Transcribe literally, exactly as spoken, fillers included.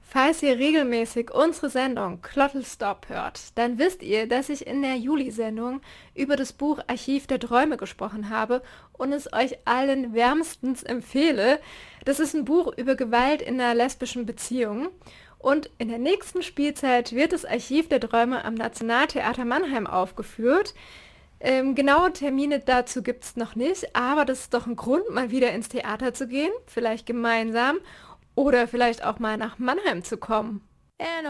Falls ihr regelmäßig unsere Sendung Klottelstop hört, dann wisst ihr, dass ich in der Juli-Sendung über das Buch Archiv der Träume gesprochen habe und es euch allen wärmstens empfehle. Das ist ein Buch über Gewalt in einer lesbischen Beziehung. Und in der nächsten Spielzeit wird das Archiv der Träume am Nationaltheater Mannheim aufgeführt. Ähm, genaue Termine dazu gibt es noch nicht, aber das ist doch ein Grund, mal wieder ins Theater zu gehen, vielleicht gemeinsam oder vielleicht auch mal nach Mannheim zu kommen. And